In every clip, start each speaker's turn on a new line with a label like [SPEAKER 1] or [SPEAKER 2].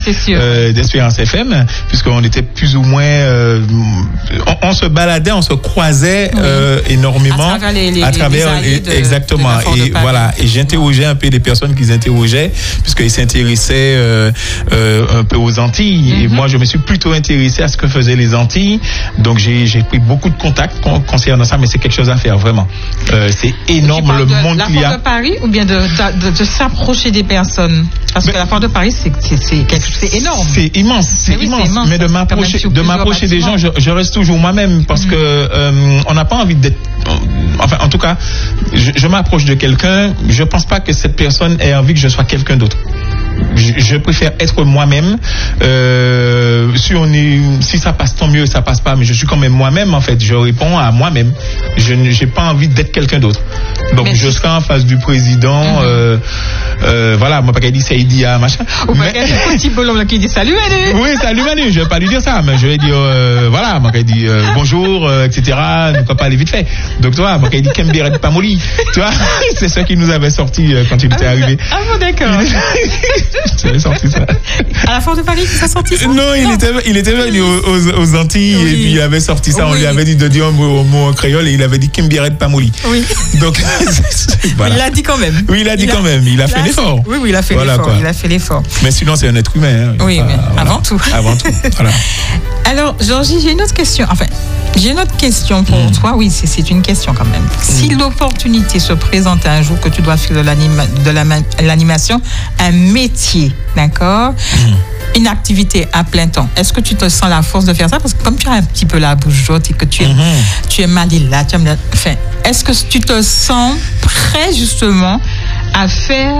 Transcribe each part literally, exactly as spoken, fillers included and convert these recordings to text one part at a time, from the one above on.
[SPEAKER 1] euh, d'Espérance F M, puisqu'on était plus ou moins, euh, on, on se baladait, on se croisait euh, oui. énormément à travers les, les, à travers les, les de, exactement. De et voilà, et j'interrogeais un peu les personnes qu'ils interrogeaient, puisqu'ils s'intéressaient euh, euh, un peu aux Antilles. Mm-hmm. Et moi, je me suis plutôt intéressé à ce que faisaient les Antilles. Donc j'ai, j'ai pris beaucoup de contacts concernant ça, mais c'est quelque chose à faire vraiment. Euh, c'est énorme le monde qu'il y a.
[SPEAKER 2] La Foire de Paris ou bien de, de, de, de s'approcher des personnes, parce ben, que la Foire de Paris c'est, c'est, c'est, quelque, c'est énorme.
[SPEAKER 1] C'est immense, c'est, oui, immense. c'est immense. Mais de m'approcher, de m'approcher des gens, je, je reste toujours moi-même parce mmh. que euh, on n'a pas envie d'être. Enfin, en tout cas, je, je m'approche de quelqu'un. Je pense pas que cette personne ait envie que je sois quelqu'un d'autre. Je, je préfère être moi-même. Euh, si on est, si ça passe, tant mieux. Ça passe pas, mais je suis quand même moi-même. En fait, je réponds à moi-même. Je n'ai pas envie d'être quelqu'un d'autre. Donc, mais je serai en face du président. Mm-hmm. Euh, euh, voilà, moi pas qu'elle dit c'est Idia machin.
[SPEAKER 2] Ou pas qu'elle dit petit bolon qui dit salut Manu.
[SPEAKER 1] Oui, salut Manu. Je vais pas lui dire ça, mais je vais dire euh, voilà, moi qu'elle dit euh, bonjour, euh, et cetera. Ne pas aller vite fait. Donc toi, moi qu'elle dit Kemberet Pamoli. Tu vois, c'est ce qui nous avait sorti euh, quand il était
[SPEAKER 2] ah,
[SPEAKER 1] arrivé.
[SPEAKER 2] Ah bon, d'accord.
[SPEAKER 1] J'avais sorti ça.
[SPEAKER 2] À la Foire de Paris, ça sorti ça?
[SPEAKER 1] Non, il non. était, il était venu aux, aux, aux Antilles oui. et puis il avait sorti ça. Oui. On lui avait dit de dire un mot, mot en créole et il avait dit Kemberet Pamoli. Oui. Donc
[SPEAKER 2] voilà. Il l'a dit quand même.
[SPEAKER 1] Oui, il a dit il quand a, même. Il a fait l'effort.
[SPEAKER 2] Oui, oui, il a fait voilà, l'effort. Quoi. Il a fait l'effort.
[SPEAKER 1] Mais sinon, c'est un être humain. Hein.
[SPEAKER 2] Oui,
[SPEAKER 1] pas,
[SPEAKER 2] mais
[SPEAKER 1] voilà.
[SPEAKER 2] avant tout.
[SPEAKER 1] Avant tout. Voilà.
[SPEAKER 2] Alors, Georgie, j'ai une autre question. Enfin, j'ai une autre question pour mmh. toi. Oui, c'est, c'est une question quand même. Mmh. Si l'opportunité se présente un jour que tu dois faire de, l'anima, de la, l'animation, un métier, d'accord, mmh. une activité à plein temps, est-ce que tu te sens la force de faire ça? Parce que comme tu as un petit peu la bouche jaune et que tu es, mmh. tu es malila, tu aimes, enfin, est-ce que tu te sens prêt justement à faire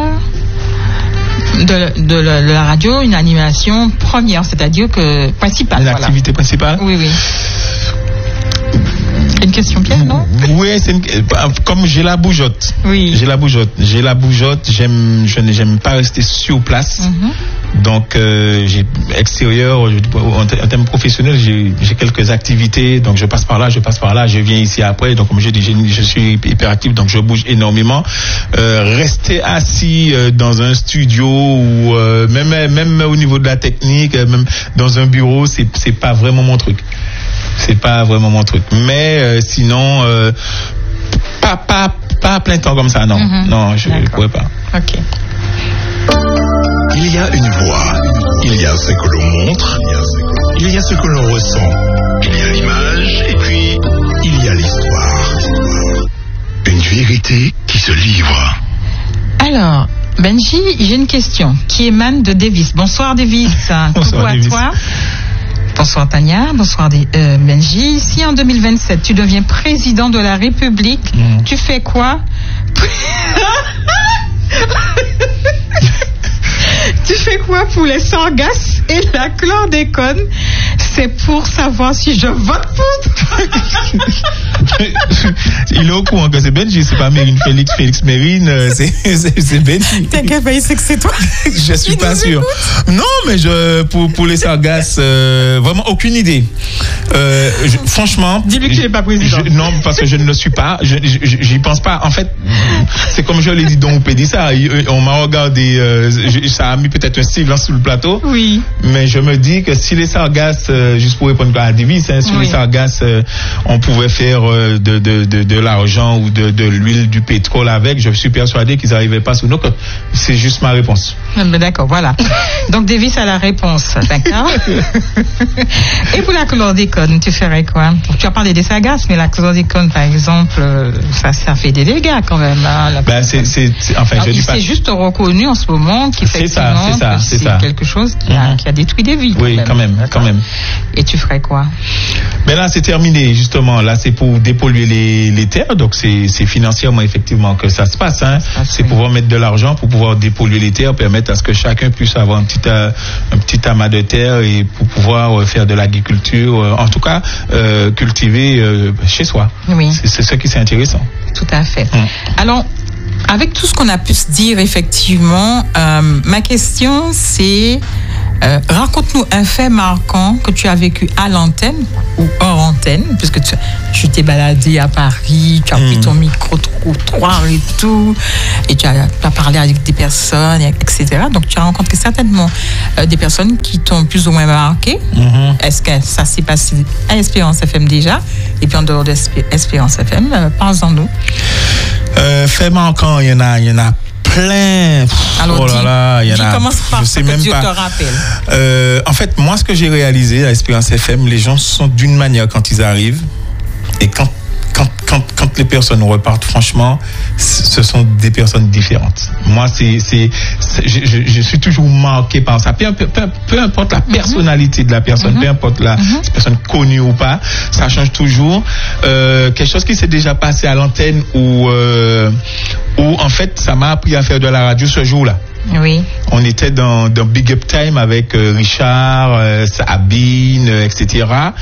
[SPEAKER 2] de, de, la, de la radio une animation première, c'est-à-dire que principale?
[SPEAKER 1] Une
[SPEAKER 2] voilà.
[SPEAKER 1] activité principale?
[SPEAKER 2] Oui, oui. Une question piège, non?
[SPEAKER 1] Oui, c'est une, comme j'ai la bougeotte.
[SPEAKER 2] Oui.
[SPEAKER 1] J'ai la bougeotte. J'ai la bougeotte. J'aime, je n'aime pas rester sur place. Mm-hmm. Donc, euh, j'ai extérieur, en termes professionnels, j'ai, j'ai quelques activités. Donc, je passe par là, je passe par là, je viens ici après. Donc, comme je dis, je suis hyperactif, donc je bouge énormément. Euh, rester assis euh, dans un studio ou euh, même même au niveau de la technique, même dans un bureau, c'est c'est pas vraiment mon truc. C'est pas vraiment mon truc. Mais euh, sinon, euh, pas, pas, pas à plein temps comme ça, non. Mm-hmm. Non, je ne pourrais pas.
[SPEAKER 2] Ok.
[SPEAKER 3] Il y a une voix, il y a ce que l'on montre, il y a ce que l'on ressent, il y a l'image, et puis il y a l'histoire. Une vérité qui se livre.
[SPEAKER 2] Alors, Benji, j'ai une question qui émane de Davis. Bonsoir Davis. Bonsoir à Davis. Toi. Bonsoir Tania, bonsoir euh, Benji. Si en deux mille vingt-sept tu deviens président de la République, mmh. tu fais quoi? Tu fais quoi pour les sargasses et la chlordécone? C'est pour savoir si je vote pour.
[SPEAKER 1] Il est au courant que c'est Benji, c'est pas Mérine Félix, Félix Mérine, c'est, c'est, c'est Benji.
[SPEAKER 2] T'inquiète pas, il sait que c'est toi.
[SPEAKER 1] Je suis il pas sûr. Écoute. Non, mais je, pour, pour les sargasses, euh, vraiment aucune idée. Euh, je, franchement.
[SPEAKER 2] Dis-lui que tu n'es pas président.
[SPEAKER 1] Je, non, parce que je ne le suis pas. Je, je, j'y pense pas. En fait, c'est comme je l'ai dit, donc on dit ça. On m'a regardé, euh, ça a mis peut-être un silence sous le plateau.
[SPEAKER 2] Oui.
[SPEAKER 1] Mais je me dis que si les sargasses, euh, juste pour répondre à Davis, hein, si oui. les sargasses, euh, on pouvait faire euh, de, de, de, de l'argent ou de, de l'huile, du pétrole avec, je suis persuadé qu'ils n'arrivaient pas sous nos côtes. C'est juste ma réponse.
[SPEAKER 2] Mais d'accord, voilà. Donc Davis a la réponse, d'accord. Et pour la chlordécone, tu ferais quoi? Tu as parlé des sargasses, mais la chlordécone, par exemple, ça, ça fait des dégâts quand même. Hein,
[SPEAKER 1] ben, c'est, c'est, c'est, enfin,
[SPEAKER 2] alors,
[SPEAKER 1] je dis pas.
[SPEAKER 2] C'est juste reconnu en ce moment qu'effectivement,
[SPEAKER 1] c'est ça, c'est ça, c'est,
[SPEAKER 2] c'est
[SPEAKER 1] ça.
[SPEAKER 2] quelque chose qui a, qui a détruit des vies.
[SPEAKER 1] Oui, quand même, quand même.
[SPEAKER 2] Et tu ferais quoi?
[SPEAKER 1] Ben là, c'est terminé, justement. Là, c'est pour dépolluer les, les terres. Donc, c'est, c'est financièrement, effectivement, que ça se passe. Hein. Ça, c'est oui. pouvoir mettre de l'argent pour pouvoir dépolluer les terres, permettre à ce que chacun puisse avoir un petit, euh, un petit amas de terre et pour pouvoir euh, faire de l'agriculture. Euh, en tout cas, euh, cultiver euh, chez soi.
[SPEAKER 2] Oui.
[SPEAKER 1] C'est, c'est ça qui est intéressant.
[SPEAKER 2] Tout à fait. Hum. Alors, avec tout ce qu'on a pu se dire, effectivement, euh, ma question, c'est Euh, raconte-nous un fait marquant que tu as vécu à l'antenne ou hors antenne, puisque tu, tu t'es baladé à Paris, tu as pris ton micro-trottoir et tout, et tu as, tu as parlé avec des personnes, et cetera. Donc, tu as rencontré certainement euh, des personnes qui t'ont plus ou moins marqué. Mm-hmm. Est-ce que ça s'est passé à Espérance F M déjà? Et puis, en dehors d'Espérance F M, euh, parlons-nous.
[SPEAKER 1] Euh, fait marquant, il y en a, il y en a plein.
[SPEAKER 2] Alors,
[SPEAKER 1] oh là là, il y en a.
[SPEAKER 2] Commence par
[SPEAKER 1] je
[SPEAKER 2] ce
[SPEAKER 1] sais
[SPEAKER 2] que
[SPEAKER 1] même
[SPEAKER 2] Dieu
[SPEAKER 1] pas.
[SPEAKER 2] te rappelle.
[SPEAKER 1] Euh, en fait, moi, ce que j'ai réalisé à Espérance F M, les gens sont d'une manière quand ils arrivent, et quand Quand, quand, quand les personnes repartent, franchement, ce sont des personnes différentes. Moi, c'est, c'est, c'est je, je, je suis toujours marqué par ça. Peu, peu, peu, peu importe la personnalité de la personne, mm-hmm. peu importe la mm-hmm. personne connue ou pas, ça change toujours. Euh, quelque chose qui s'est déjà passé à l'antenne où, euh, où en fait, ça m'a appris à faire de la radio ce jour-là.
[SPEAKER 2] Oui.
[SPEAKER 1] On était dans, dans Big Up Time avec euh, Richard, euh, Sabine, euh, et cetera.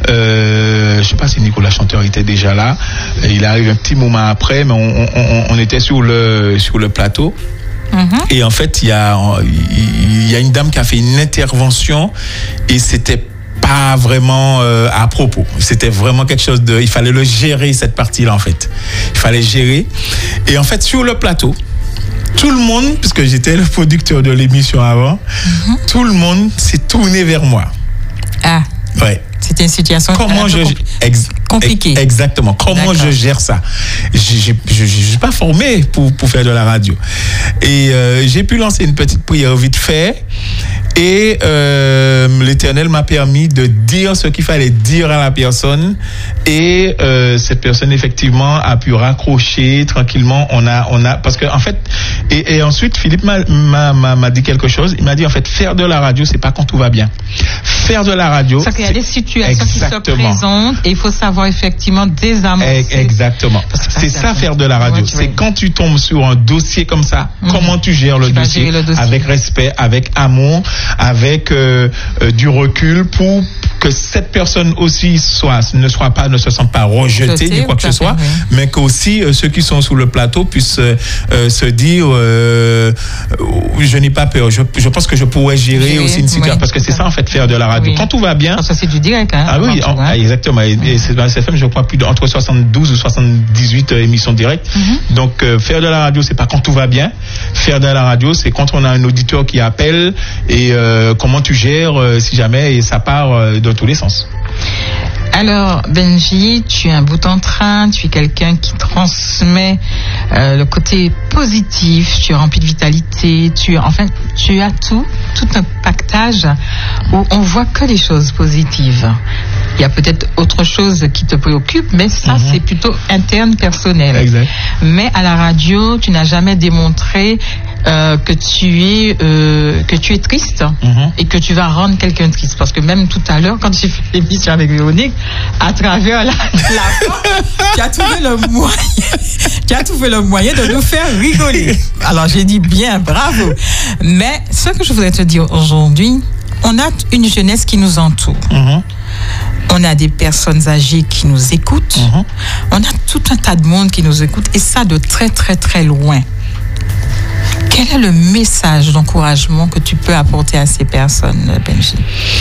[SPEAKER 1] Euh, je sais pas si Nicolas Chanteur était déjà là. Il arrive un petit moment après, mais on, on, on était sur le sur le plateau. Mm-hmm. Et en fait, il y a il y a une dame qui a fait une intervention et c'était pas vraiment euh, à propos. C'était vraiment quelque chose de. Il fallait le gérer cette partie-là en fait. Il fallait gérer. Et en fait, sur le plateau. Tout le monde, puisque j'étais le producteur de l'émission avant, mm-hmm. tout le monde s'est tourné vers moi.
[SPEAKER 2] Ah.
[SPEAKER 1] Ouais.
[SPEAKER 2] C'était une situation
[SPEAKER 1] Comment je
[SPEAKER 2] compli- ex- compliquée.
[SPEAKER 1] Exactement. Comment D'accord. je gère ça? Je ne suis pas formé pour, pour faire de la radio. Et euh, j'ai pu lancer une petite prière vite fait. Et euh, l'Éternel m'a permis de dire ce qu'il fallait dire à la personne. Et euh, cette personne, effectivement, a pu raccrocher tranquillement. On a, on a, parce que, en fait, et, et ensuite, Philippe m'a, m'a, m'a, m'a dit quelque chose. Il m'a dit, en fait, faire de la radio, c'est pas quand tout va bien. Faire de la radio.
[SPEAKER 2] C'est qu'il y a des situations exactement. qui se présentent et il faut savoir effectivement désamorcer.
[SPEAKER 1] Exactement. C'est ça, faire de la radio. Ouais, c'est vois. Quand tu tombes sur un dossier comme ça, mmh. comment tu gères le, tu dossier, le dossier avec respect, avec amour, avec euh, euh, du recul pour que cette personne aussi soit, ne soit pas, ne se sente pas rejetée ni quoi que ce soit, oui. mais qu'aussi euh, ceux qui sont sur le plateau puissent euh, euh, se dire euh, je n'ai pas peur, je, je pense que je pourrais gérer, gérer aussi une situation, oui, parce que c'est ça en fait faire de la radio. Oui. Quand tout va bien.
[SPEAKER 2] Parce que c'est du direct, hein.
[SPEAKER 1] Ah oui, en, ah, exactement. Et, et c'est dans S F M, je crois plus entre soixante-douze ou soixante-dix-huit euh, émissions directes. Mm-hmm. Donc euh, faire de la radio, c'est pas quand tout va bien. Faire de la radio, c'est quand on a un auditeur qui appelle et euh, comment tu gères euh, si jamais et ça part euh, dans tous les sens.
[SPEAKER 2] Alors, Benji, tu es un bout en train, tu es quelqu'un qui transmet euh, le côté positif, tu es rempli de vitalité, tu, enfin, tu as tout, tout un pactage où on voit que les choses positives. Il y a peut-être autre chose qui te préoccupe, mais ça, mm-hmm. c'est plutôt interne, personnel.
[SPEAKER 1] Exact.
[SPEAKER 2] Mais à la radio, tu n'as jamais démontré euh, que tu es euh, que tu es triste mm-hmm. et que tu vas rendre quelqu'un triste. Parce que même tout à l'heure, quand j'ai fait l'émission avec Véronique, à travers la, la porte, tu as trouvé le moyen, tu as trouvé le moyen de nous faire rigoler. Alors j'ai dit bien, bravo. Mais ce que je voudrais te dire aujourd'hui, on a une jeunesse qui nous entoure. Mm-hmm. On a des personnes âgées qui nous écoutent. Mm-hmm. On a tout un tas de monde qui nous écoute et ça de très très très loin. Quel est le message d'encouragement que tu peux apporter à ces personnes, Benji?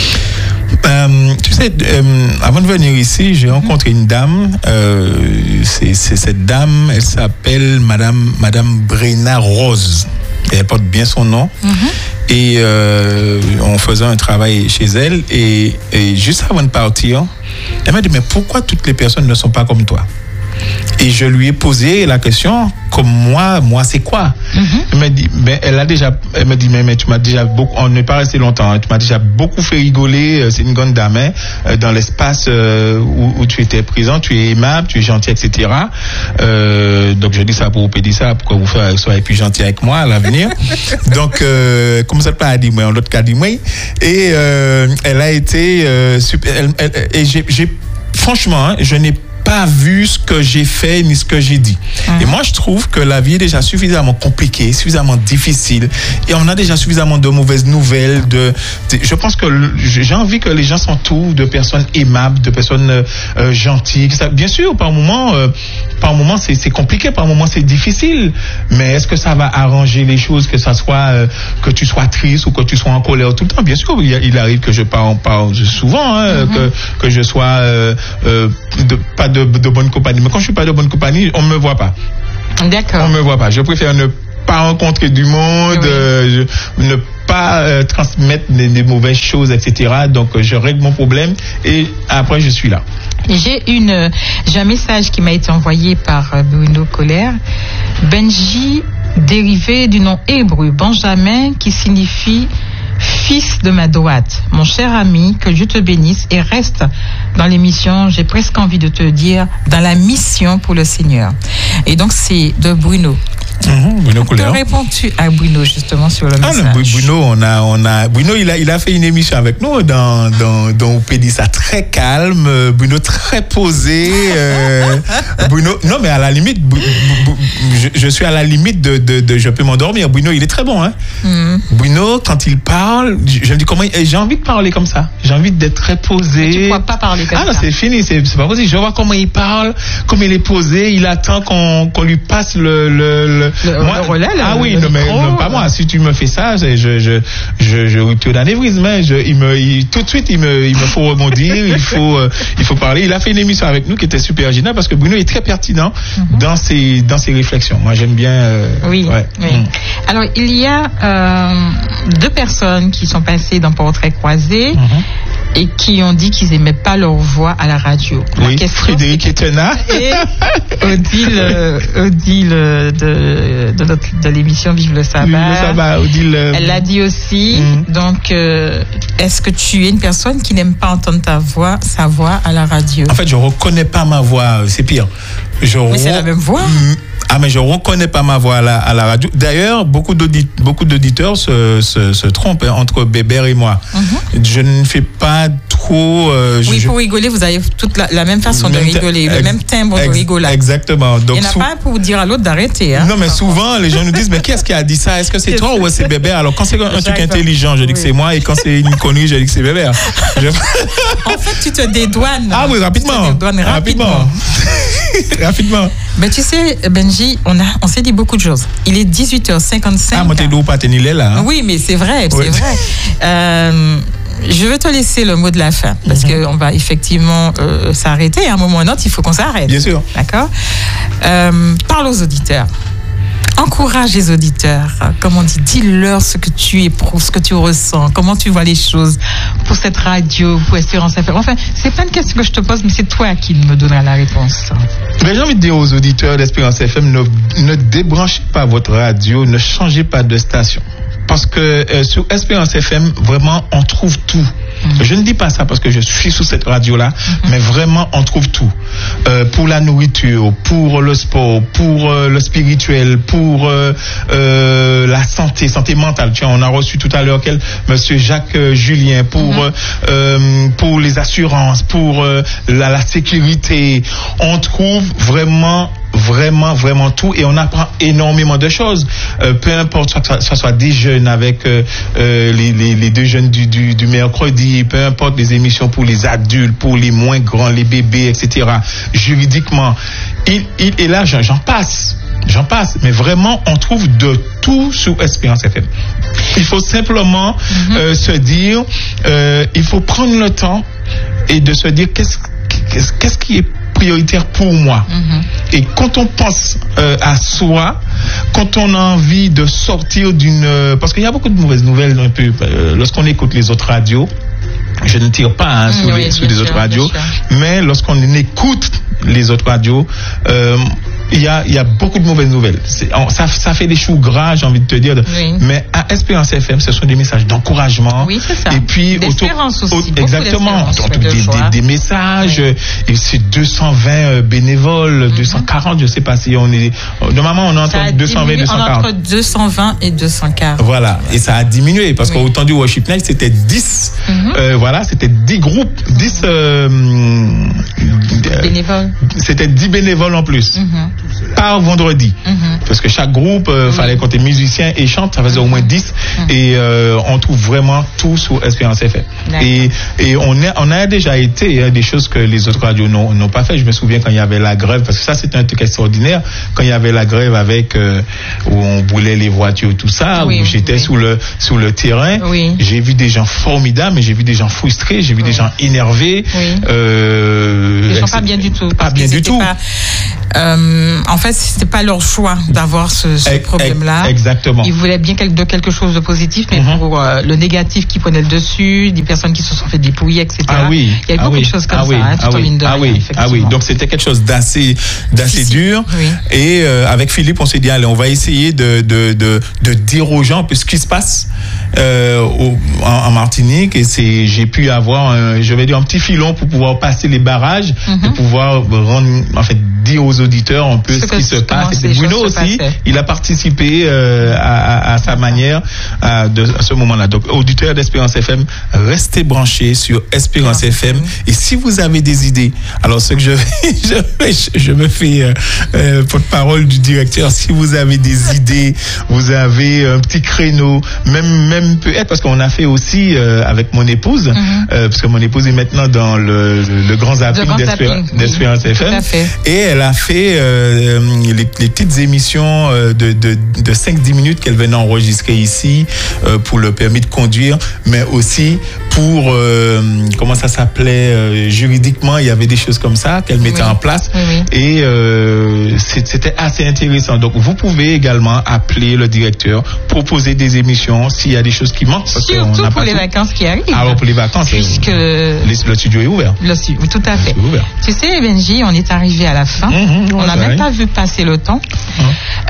[SPEAKER 1] Euh, tu sais, euh, avant de venir ici, j'ai rencontré une dame. Euh, c'est, c'est cette dame, elle s'appelle Madame Madame Brenna Rose. Elle porte bien son nom. Mm-hmm. Et euh, on faisait un travail chez elle. Et, et juste avant de partir, elle m'a dit, mais pourquoi toutes les personnes ne sont pas comme toi? Et je lui ai posé la question, comme moi, moi c'est quoi? Mm-hmm. Elle m'a dit, ben, elle a déjà, elle m'a dit, mais, mais tu m'as déjà beaucoup, on n'est pas resté longtemps, hein, tu m'as déjà beaucoup fait rigoler, c'est une grande dame, hein, dans l'espace euh, où, où tu étais présent, tu es aimable, tu es gentil, et cetera. Euh, donc je dis ça pour vous pédir ça, pour que vous soyez plus gentil avec moi à l'avenir. Donc, euh, comme ça ne pas à dire moi, en l'autre cas dit moi. Et euh, elle a été euh, super, elle, elle, et j'ai, j'ai franchement, hein, je n'ai pas vu ce que j'ai fait ni ce que j'ai dit. Mmh. Et moi, je trouve que la vie est déjà suffisamment compliquée, suffisamment difficile, et on a déjà suffisamment de mauvaises nouvelles. De, de je pense que le, j'ai envie que les gens s'entourent de personnes aimables, de personnes euh, gentilles. Ça, bien sûr, par moment, euh, par moment, c'est, c'est compliqué, par moment, c'est difficile. Mais est-ce que ça va arranger les choses, que ça soit euh, que tu sois triste ou que tu sois en colère tout le temps? Bien sûr, il, il arrive que je parle, parle souvent, hein, mm-hmm. que que je sois euh, euh, de, pas de, de bonne compagnie. Mais quand je suis pas de bonne compagnie, on me voit pas.
[SPEAKER 2] D'accord.
[SPEAKER 1] On me voit pas. Je préfère ne pas rencontrer du monde, oui. euh, je, ne pas euh, transmettre des, des mauvaises choses, et cetera. Donc euh, je règle mon problème et après je suis là.
[SPEAKER 2] J'ai une, j'ai un message qui m'a été envoyé par Bruno Colère. Benji, dérivé du nom hébreu Benjamin, qui signifie fils de ma droite. Mon cher ami, que Dieu te bénisse et reste dans l'émission, j'ai presque envie de te dire, dans la mission pour le Seigneur. Et donc c'est de Bruno.
[SPEAKER 1] Mmh, Bruno Colère.
[SPEAKER 2] Que réponds-tu à Bruno justement sur le message?
[SPEAKER 1] Ah, Bruno, on a, on a, Bruno, il a, il a fait une émission avec nous dans, dans, dans Pédissa, très calme, Bruno très posé. Euh, Bruno, non mais à la limite, je, je suis à la limite de, de, de, je peux m'endormir. Bruno, il est très bon, hein. Mmh. Bruno, quand il parle, je me dis comment, j'ai envie de parler comme ça. J'ai envie d'être très posé.
[SPEAKER 2] Mais tu ne crois pas parler comme
[SPEAKER 1] ah, ça? Ah non, c'est fini, c'est, c'est pas possible. Je vois comment il parle, comment il est posé. Il attend qu'on, qu'on lui passe le, le, le
[SPEAKER 2] Le, moi, le relais, le,
[SPEAKER 1] ah oui,
[SPEAKER 2] le
[SPEAKER 1] non, mais non, pas moi. Si tu me fais ça, je, je, je, je, je rupture d'anévrisme. Hein. Je, il me, il, tout de suite, il me, il me faut rebondir, il faut, euh, il faut parler. Il a fait une émission avec nous qui était super géniale parce que Bruno est très pertinent mm-hmm. dans ses, dans ses réflexions. Moi, j'aime bien. Euh,
[SPEAKER 2] oui.
[SPEAKER 1] Ouais.
[SPEAKER 2] oui. Mm. Alors, il y a euh, deux personnes qui sont passées dans Portrait croisé. Mm-hmm. Et qui ont dit qu'ils n'aimaient pas leur voix à la radio.
[SPEAKER 1] Oui, la Frédéric Etena.
[SPEAKER 2] Et Odile, euh, Odile de, de, notre, de l'émission Vive le Sabbat.
[SPEAKER 1] Vive le Sabbat, Odile. Euh...
[SPEAKER 2] Elle l'a dit aussi. Mm. Donc, euh, est-ce que tu es une personne qui n'aime pas entendre ta voix, sa voix à la radio?
[SPEAKER 1] En fait, je ne reconnais pas ma voix, c'est pire. Je
[SPEAKER 2] Mais re... c'est la même voix.
[SPEAKER 1] Mm. Ah, mais je ne reconnais pas ma voix à la, à la radio. D'ailleurs, beaucoup, d'audit, beaucoup d'auditeurs se, se, se trompent hein, entre Bébert et moi. Mm-hmm. Je ne fais pas trop... Euh,
[SPEAKER 2] oui,
[SPEAKER 1] je,
[SPEAKER 2] pour rigoler, vous avez toute la, la même façon même de rigoler, te, le ex, même timbre ex, de rigolade.
[SPEAKER 1] Exactement. Donc,
[SPEAKER 2] il n'y en a sou- pas pour dire à l'autre d'arrêter. Hein.
[SPEAKER 1] Non, mais souvent, les gens nous disent, mais qui est-ce qui a dit ça? Est-ce que c'est, c'est toi ça. Ou c'est Bébert? Alors, quand c'est un truc intelligent, je dis oui. que c'est moi. Et quand c'est une connerie, je dis que c'est Bébert. Je...
[SPEAKER 2] En fait, tu te dédouanes.
[SPEAKER 1] Ah oui, rapidement.
[SPEAKER 2] Tu te dédouanes rapidement.
[SPEAKER 1] Rapidement. rapidement.
[SPEAKER 2] Mais tu sais, Benji, on, a, on s'est dit beaucoup de choses. Il est dix-huit heures cinquante-cinq.
[SPEAKER 1] Ah, moi, t'es d'où pas tenir là. Hein?
[SPEAKER 2] Oui, mais c'est vrai, c'est oui. vrai. Euh, je vais te laisser le mot de la fin, parce mm-hmm. qu'on va effectivement euh, s'arrêter. À un moment ou un autre, il faut qu'on s'arrête.
[SPEAKER 1] Bien sûr.
[SPEAKER 2] D'accord. Euh, parle aux auditeurs. Encourage les auditeurs. Comme on dit, dis-leur ce que tu éprouves, ce que tu ressens, comment tu vois les choses pour cette radio, pour Espérance F M. Enfin, c'est plein de questions que je te pose, mais c'est toi qui me donneras la réponse.
[SPEAKER 1] Mais j'ai envie de dire aux auditeurs d'Espérance F M, ne, ne débranchez pas votre radio, ne changez pas de station. Parce que euh, sur Espérance F M, vraiment, on trouve tout. Mmh. Je ne dis pas ça parce que je suis sous cette radio-là, mmh. mais vraiment, on trouve tout. Euh, pour la nourriture, pour le sport, pour euh, le spirituel, pour euh, euh, la santé, santé mentale. Tiens, on a reçu tout à l'heure quel Monsieur Jacques euh, Julien pour mmh. euh, pour les assurances, pour euh, la, la sécurité. On trouve vraiment vraiment vraiment tout et on apprend énormément de choses, euh, peu importe soit ça soit des jeunes avec euh, euh, les, les, les deux jeunes du, du, du mercredi, peu importe les émissions pour les adultes, pour les moins grands, les bébés, etc. Juridiquement, il, il, et là j'en, j'en passe J'en passe, mais vraiment, on trouve de tout sur Espérance F M. Il faut simplement mm-hmm. euh, se dire, euh, il faut prendre le temps et de se dire qu'est-ce, qu'est-ce, qu'est-ce qui est prioritaire pour moi. Mm-hmm. Et quand on pense euh, à soi, quand on a envie de sortir d'une... Euh, parce qu'il y a beaucoup de mauvaises nouvelles un peu, euh, lorsqu'on écoute les autres radios. Je ne tire pas hein, sur, oui, les, sur les sûr, autres radios, mais lorsqu'on écoute les autres radios, euh, il y a, il y a beaucoup de mauvaises nouvelles. C'est, on, ça, ça fait des choux gras, j'ai envie de te dire. Oui. Mais à Espérance F M, ce sont des messages d'encouragement.
[SPEAKER 2] Oui, c'est ça.
[SPEAKER 1] Et puis,
[SPEAKER 2] d'espérance
[SPEAKER 1] auto,
[SPEAKER 2] aussi.
[SPEAKER 1] Exactement. On trouve des, des, des messages. Oui. Et c'est deux cent vingt bénévoles, mm-hmm. deux cent quarante, je ne sais pas si on est. Normalement, on est entre deux cent vingt et deux cent quarante.
[SPEAKER 2] Entre deux cent vingt et deux cent quarante.
[SPEAKER 1] Voilà. Et ça a diminué parce oui. qu'au temps du Worship Night, c'était dix. Mm-hmm. Euh, voilà, c'était dix groupes, dix, euh,
[SPEAKER 2] euh, bénévoles.
[SPEAKER 1] C'était dix bénévoles en plus. Mm-hmm. Par vendredi. Mm-hmm. Parce que chaque groupe, euh, mm-hmm. fallait compter musiciens et chante, ça faisait mm-hmm. au moins dix. Mm-hmm. Et euh, on trouve vraiment tout sur Espérance F M. Et, et on, est, on a déjà été, hein, des choses que les autres radios n'ont, n'ont pas fait. Je me souviens quand il y avait la grève, parce que ça c'était un truc extraordinaire, quand il y avait la grève avec, euh, où on brûlait les voitures, tout ça, oui, où j'étais oui. sous le, sous le terrain. Oui. J'ai vu des gens formidables, mais j'ai vu des gens frustrés, j'ai vu oui. des gens énervés.
[SPEAKER 2] Oui.
[SPEAKER 1] Euh,
[SPEAKER 2] des gens pas bien du tout.
[SPEAKER 1] Pas bien du tout.
[SPEAKER 2] Pas, euh, en fait, c'était pas leur choix d'avoir ce, ce
[SPEAKER 1] e-
[SPEAKER 2] problème-là.
[SPEAKER 1] Exactement.
[SPEAKER 2] Ils voulaient bien de quelque chose de positif, mais mm-hmm. pour euh, le négatif qui prenait le dessus, des personnes qui se sont fait dépouiller, et cetera.
[SPEAKER 1] Ah oui.
[SPEAKER 2] Il y a eu
[SPEAKER 1] ah
[SPEAKER 2] beaucoup
[SPEAKER 1] oui.
[SPEAKER 2] de choses comme
[SPEAKER 1] ah
[SPEAKER 2] ça,
[SPEAKER 1] oui.
[SPEAKER 2] hein, tout
[SPEAKER 1] ah
[SPEAKER 2] en
[SPEAKER 1] oui.
[SPEAKER 2] ligne de
[SPEAKER 1] ah
[SPEAKER 2] rien,
[SPEAKER 1] oui. Ah oui. Donc c'était quelque chose d'assez, d'assez si, dur.
[SPEAKER 2] Si. Oui.
[SPEAKER 1] Et euh, avec Philippe, on s'est dit allez, on va essayer de de de, de dire aux gens ce qui se passe euh, au, en, en Martinique. Et c'est, j'ai pu avoir, un, je vais dire, un petit filon pour pouvoir passer les barrages, mm-hmm. et pouvoir rendre, en fait, dire aux auditeurs un peu ce, ce qui se passe. Et Bruno aussi, il a participé euh, à, à, à sa manière à, de, à ce moment-là. Donc, auditeurs d'Espérance F M, restez branchés sur Espérance F M. Et si vous avez des idées, alors ce que je je, je me fais euh, euh, porte-parole du directeur. Si vous avez des idées, vous avez un petit créneau, même même peut-être parce qu'on a fait aussi euh, avec mon épouse, mm-hmm. euh, parce que mon épouse est maintenant dans le, le, le grand zapping d'Espérance, oui. d'Espérance F M, et elle a fait euh, les, les petites émissions de de de cinq à dix minutes qu'elle venait enregistrer ici euh, pour le permis de conduire, mais aussi pour euh, comment ça s'appelait euh, juridiquement, il y avait des choses comme ça qu'elle mettait oui. en place,
[SPEAKER 2] oui, oui.
[SPEAKER 1] et euh, c'était assez intéressant. Donc vous pouvez également appeler le directeur, proposer des émissions s'il y a des choses qui manquent. Parce
[SPEAKER 2] Surtout pour les tout. vacances qui arrivent.
[SPEAKER 1] Alors pour les vacances,
[SPEAKER 2] puisque
[SPEAKER 1] euh, le studio est ouvert.
[SPEAKER 2] Le, oui, tout à fait. Tu sais, Benji, on est arrivé à la fin. Mmh, on n'a même pas vu passer le temps. Mmh.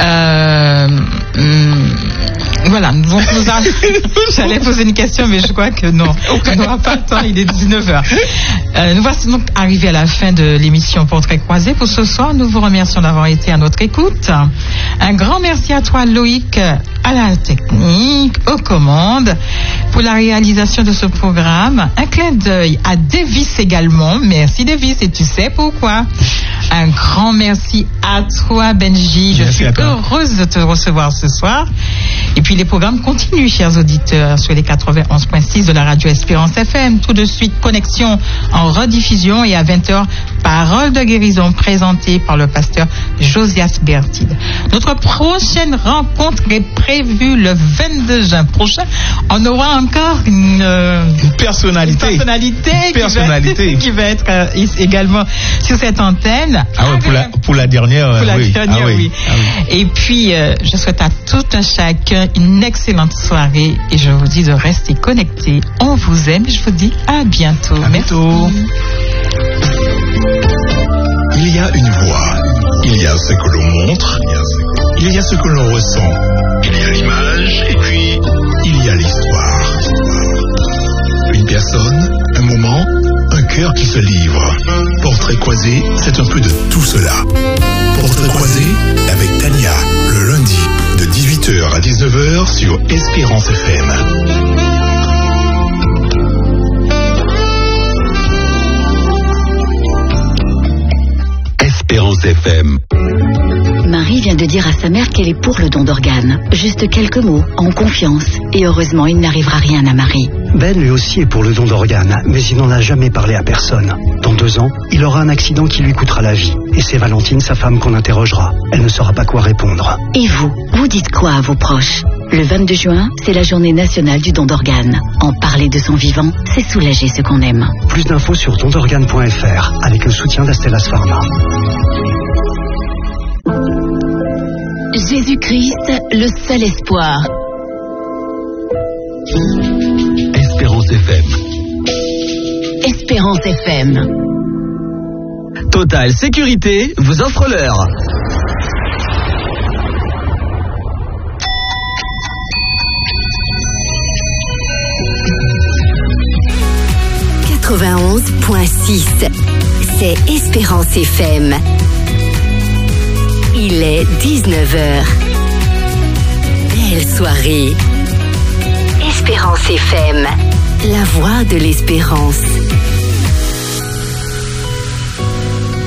[SPEAKER 2] Euh, hum, voilà. Donc nous a... J'allais poser une question, mais je crois que non. On n'aura pas le temps. Il est dix-neuf heures. Euh, nous voici donc arrivés à la fin de l'émission Portrait croisé pour ce soir. Nous vous remercions d'avoir été à notre écoute. Un grand merci à toi, Loïc, à la technique, aux commandes, pour la réalisation de ce programme. Un clin d'œil à Davis également. Merci Davis, et tu sais pourquoi. Un grand merci à toi, Benji. Je merci suis heureuse de te recevoir ce soir. Et puis les programmes continuent, chers auditeurs, sur les quatre-vingt-onze virgule six de la radio Espérance F M. Tout de suite, connexion en rediffusion, et à vingt heures, Parole de guérison présentée par le pasteur Josias Bertide. Notre prochaine rencontre est prévue le vingt-deux juin prochain. On aura encore une, euh,
[SPEAKER 1] une personnalité,
[SPEAKER 2] une personnalité,
[SPEAKER 1] une personnalité.
[SPEAKER 2] Qui, va être, qui va être euh, également sur cette antenne.
[SPEAKER 1] Ah oui, pour la, pour la dernière.
[SPEAKER 2] Pour la
[SPEAKER 1] oui.
[SPEAKER 2] dernière,
[SPEAKER 1] ah oui.
[SPEAKER 2] oui.
[SPEAKER 1] Ah oui.
[SPEAKER 2] Et puis, euh, je souhaite à tout un chacun une excellente soirée, et je vous dis de rester connectés. On vous aime, je vous dis à bientôt.
[SPEAKER 1] À bientôt.
[SPEAKER 2] Merci.
[SPEAKER 3] Il y a une voix, il y a ce que l'on montre, il y a ce que l'on ressent, il y a l'image, et puis il y a l'histoire. Une personne, un moment, un cœur qui se livre. Portrait croisé, c'est un peu de tout cela. Portrait croisé avec Tania, le lundi, de dix-huit heures à dix-neuf heures sur Espérance F M. Espérance F M.
[SPEAKER 4] Marie vient de dire à sa mère qu'elle est pour le don d'organes. Juste quelques mots, en confiance. Et heureusement, il n'arrivera rien à Marie.
[SPEAKER 5] Ben lui aussi est pour le don d'organes, mais il n'en a jamais parlé à personne. Dans deux ans, il aura un accident qui lui coûtera la vie. Et c'est Valentine, sa femme, qu'on interrogera. Elle ne saura pas quoi répondre.
[SPEAKER 4] Et vous, vous dites quoi à vos proches? Le vingt-deux juin, c'est la journée nationale du don d'organes. En parler de son vivant, c'est soulager ce qu'on aime.
[SPEAKER 5] Plus d'infos sur don d'organes point f r, avec le soutien d'Astellas Pharma.
[SPEAKER 4] Jésus-Christ, le seul espoir.
[SPEAKER 3] Espérance F M.
[SPEAKER 4] Espérance F M.
[SPEAKER 6] Total Sécurité vous offre l'heure.
[SPEAKER 4] quatre-vingt-onze virgule six. C'est Espérance F M. Il est dix-neuf heures. Belle soirée. Espérance F M. La voix de l'espérance.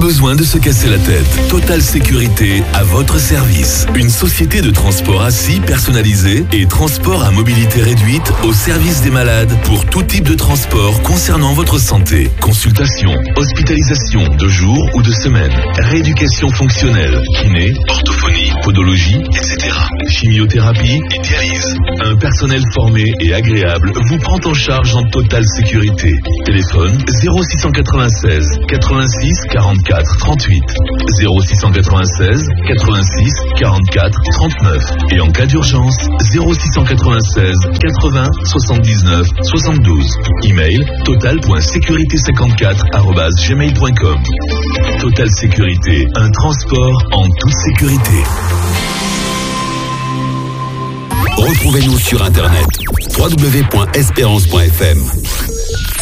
[SPEAKER 7] besoin de se casser la tête. Total Sécurité à votre service. Une société de transport assis personnalisé et transport à mobilité réduite au service des malades pour tout type de transport concernant votre santé. Consultation, hospitalisation de jour ou de semaine, rééducation fonctionnelle, kiné, orthophonie, podologie, et cetera. Chimiothérapie et dialyse. Un personnel formé et agréable vous prend en charge en totale sécurité. Téléphone zéro six cent quatre-vingt-seize quatre-vingt-six quarante-quatre trente-huit, zéro six cent quatre-vingt-seize quatre-vingt-six quarante-quatre trente-neuf et en cas d'urgence zéro six cent quatre-vingt-seize quatre-vingts soixante-dix-neuf soixante-douze. Email total point sécurité cinquante-quatre arobase gmail point com. Total Sécurité, un transport en toute sécurité.
[SPEAKER 8] Retrouvez-nous sur internet w w w point espérance point f m.